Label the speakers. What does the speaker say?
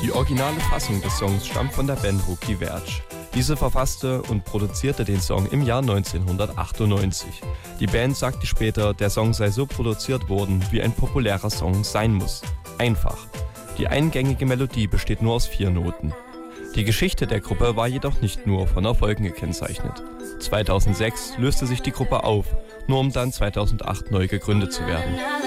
Speaker 1: Die originale Fassung des Songs stammt von der Band Rookie Verge. Diese verfasste und produzierte den Song im Jahr 1998. Die Band sagte später, der Song sei so produziert worden, wie ein populärer Song sein muss. Einfach. Die eingängige Melodie besteht nur aus 4 Noten. Die Geschichte der Gruppe war jedoch nicht nur von Erfolgen gekennzeichnet. 2006 löste sich die Gruppe auf, nur um dann 2008 neu gegründet zu werden.